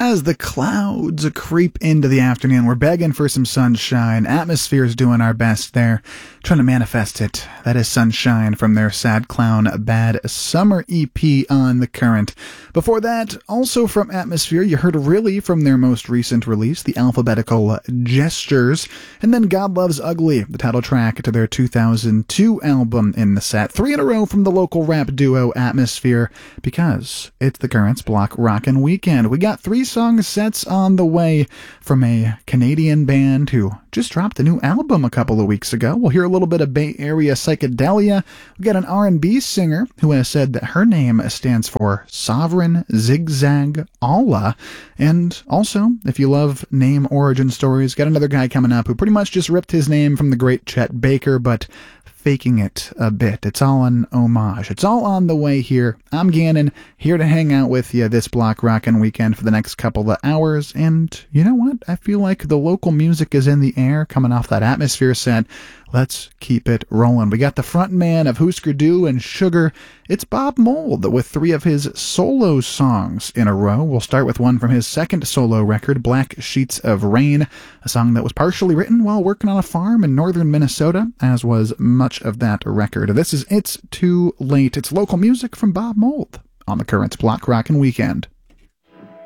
As the clouds creep into the afternoon, we're begging for some sunshine. Atmosphere's doing our best there, trying to manifest it. That is Sunshine from their Sad Clown Bad Summer EP on The Current. Before that, also from Atmosphere, you heard Really from their most recent release, the alphabetical Gestures, and then God Loves Ugly, the title track to their 2002 album in the set. 3 in a row from the local rap duo Atmosphere, because it's The Current's Block Rockin' Weekend. We got 3 song sets on the way from a Canadian band who just dropped a new album a couple of weeks ago. We'll hear a little bit of Bay Area psychedelia. We got an R&B singer who has said that her name stands for Sovereign Zigzag Allah. And also, if you love name origin stories, got another guy coming up who pretty much just ripped his name from the great Chet Baker, but faking it a bit. It's all an homage. It's all on the way here. I'm Gannon, here to hang out with you this Block Rockin' Weekend for the next couple of hours. And you know what? I feel like the local music is in the air coming off that Atmosphere set. Let's keep it rolling. We got the front man of Husker Du and Sugar. It's Bob Mould with 3 of his solo songs in a row. We'll start with one from his second solo record, Black Sheets of Rain, a song that was partially written while working on a farm in northern Minnesota, as was much of that record. This is It's Too Late. It's local music from Bob Mould on the Current's Block Rockin' Weekend.